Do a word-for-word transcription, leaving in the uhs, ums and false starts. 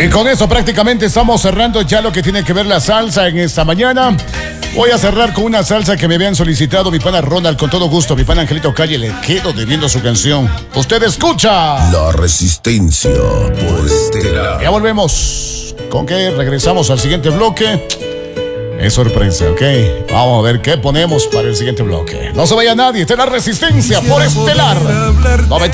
Y con eso prácticamente estamos cerrando ya lo que tiene que ver la salsa en esta mañana. Voy a cerrar con una salsa que me habían solicitado mi pana Ronald, con todo gusto. Mi pana Angelito Calle, le quedo debiendo su canción. Usted escucha La Resistencia por Estelar. Ya volvemos. ¿Con qué? Regresamos al siguiente bloque. Es sorpresa, ¿ok? Vamos a ver qué ponemos para el siguiente bloque. No se vaya nadie, esta es La Resistencia por Estelar.